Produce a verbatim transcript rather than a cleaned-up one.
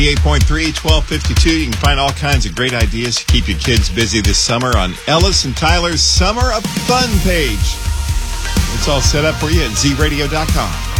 eight point three, twelve fifty-two. You can find all kinds of great ideas to keep your kids busy this summer on Ellis and Tyler's Summer of Fun page. It's all set up for you at z radio dot com.